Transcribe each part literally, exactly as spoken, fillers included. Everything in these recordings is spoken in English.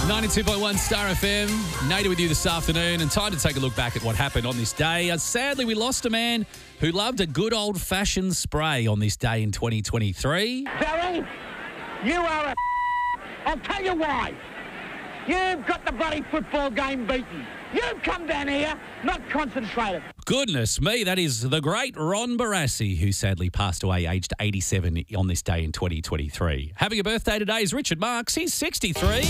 ninety-two point one Star F M. Nader with you this afternoon, and time to take a look back at what happened on this day. Uh, sadly, we lost a man who loved a good old-fashioned spray on this day in twenty twenty-three. Barry, you are a I'll tell you why. You've got the bloody football game beaten. You've come down here, not concentrated. Goodness me, that is the great Ron Barassi, who sadly passed away aged eighty-seven on this day in twenty twenty-three. Having a birthday today is Richard Marks. He's sixty-three.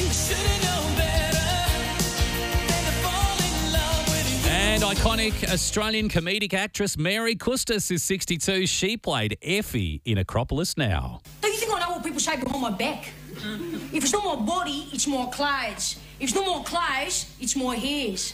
And iconic Australian comedic actress Mary Custis is sixty-two. She played Effie in Acropolis Now. Do you think I know what people say behind my back? If it's not my body, it's more clothes. If it's not more clothes, it's more hairs.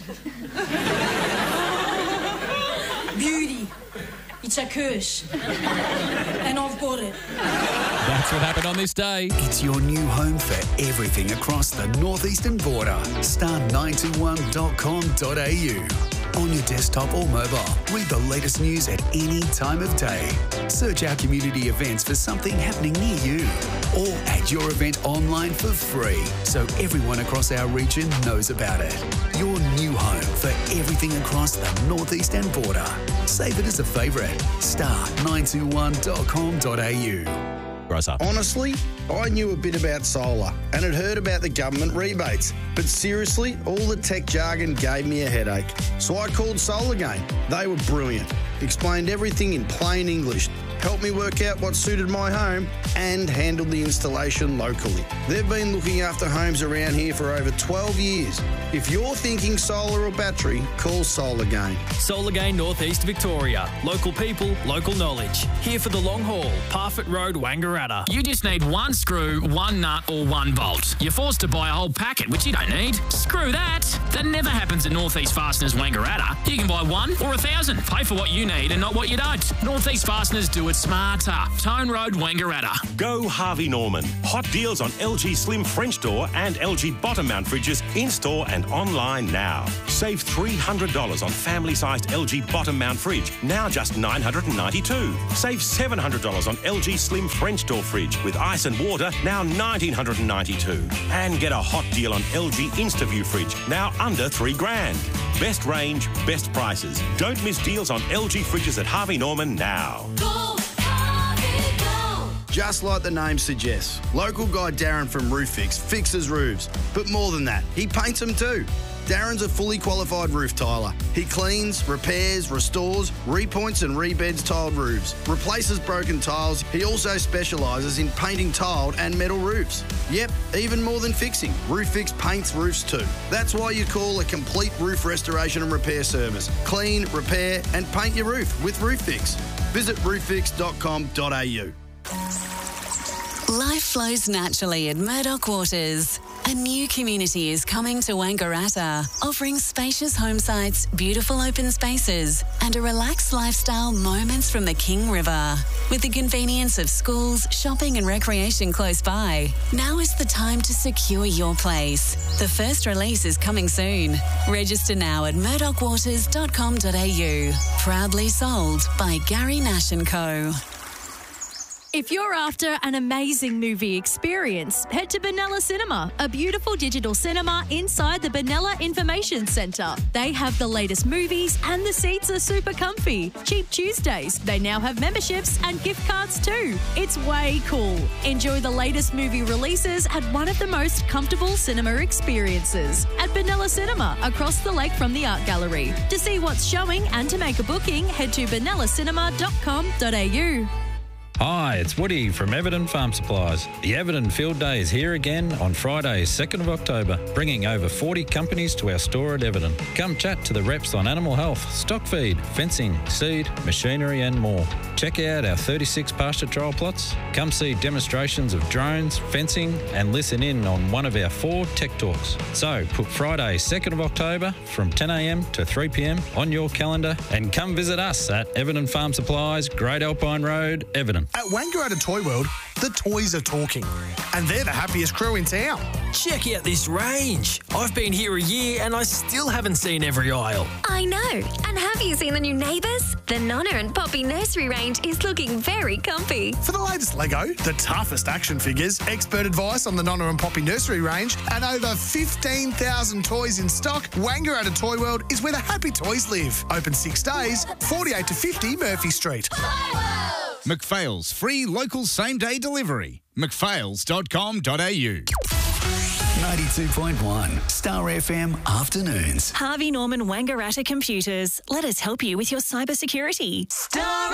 Beauty. It's a curse. And I've got it. That's what happened on this day. It's your new home for everything across the northeastern border. star nine two one dot com dot a u. On your desktop or mobile, read the latest news at any time of day. Search our community events for something happening near you. Or add your event online for free so everyone across our region knows about it. Your new home for everything across the northeastern border. Save it as a favourite. star nine two one dot com dot a u. Gross up. Honestly, I knew a bit about solar and had heard about the government rebates. But seriously, all the tech jargon gave me a headache. So I called SolarGain. They were brilliant. Explained everything in plain English. Helped me work out what suited my home and handled the installation locally. They've been looking after homes around here for over twelve years. If you're thinking solar or battery, call SolarGain. SolarGain Northeast Victoria. Local people, local knowledge. Here for the long haul. Parfitt Road, Wangaratta. You just need one screw, one nut or one bolt. You're forced to buy a whole packet, which you don't need. Screw that. That never happens at Northeast Fasteners Wangaratta. You can buy one or a thousand. Pay for what you need and not what you don't. Northeast Fasteners do it smarter. Tone Road, Wangaratta. Go Harvey Norman. Hot deals on L G Slim French door and L G bottom mount fridges in-store and online now. Save three hundred dollars on family-sized L G bottom mount fridge, now just nine hundred ninety-two dollars. Save seven hundred dollars on L G Slim French door fridge with ice and water, now one thousand nine hundred ninety-two dollars. And get a hot deal on L G InstaView fridge, now under three grand. Best range, best prices. Don't miss deals on L G fridges at Harvey Norman now. Just like the name suggests, local guy Darren from Roof Fix fixes roofs. But more than that, he paints them too. Darren's a fully qualified roof tiler. He cleans, repairs, restores, repoints and rebeds tiled roofs, replaces broken tiles. He also specialises in painting tiled and metal roofs. Yep, even more than fixing, Roof Fix paints roofs too. That's why you call a complete roof restoration and repair service. Clean, repair and paint your roof with Roof Fix. Visit roof fix dot com dot a u. Life flows naturally at Murdoch Waters. A new community is coming to Wangaratta, offering spacious home sites, beautiful open spaces, and a relaxed lifestyle moments from the King River. With the convenience of schools, shopping and recreation close by, now is the time to secure your place. The first release is coming soon. Register now at murdoch waters dot com dot a u. Proudly sold by Gary Nash and Co. If you're after an amazing movie experience, head to Benalla Cinema, a beautiful digital cinema inside the Benalla Information Centre. They have the latest movies and the seats are super comfy. Cheap Tuesdays. They now have memberships and gift cards too. It's way cool. Enjoy the latest movie releases at one of the most comfortable cinema experiences at Benalla Cinema, across the lake from the Art Gallery. To see what's showing and to make a booking, head to benalla cinema dot com dot a u. Hi, it's Woody from Everton Farm Supplies. The Everton Field Day is here again on Friday, second of October, bringing over forty companies to our store at Everton. Come chat to the reps on animal health, stock feed, fencing, seed, machinery and more. Check out our thirty-six pasture trial plots. Come see demonstrations of drones, fencing and listen in on one of our four tech talks. So put Friday, second of October from ten a m to three p m on your calendar and come visit us at Everton Farm Supplies, Great Alpine Road, Everton. them. At Wangaratta Toy World, the toys are talking, and they're the happiest crew in town. Check out this range. I've been here a year and I still haven't seen every aisle. I know. And have you seen the new neighbours? The Nonna and Poppy nursery range is looking very comfy. For the latest Lego, the toughest action figures, expert advice on the Nonna and Poppy nursery range, and over fifteen thousand toys in stock, Wangaratta Toy World is where the happy toys live. Open six days, forty-eight to fifty Murphy Street. McPhail's free local same-day delivery. mcphails dot com dot a u. ninety-two point one Star F M Afternoons. Harvey Norman Wangaratta Computers. Let us help you with your cybersecurity. Star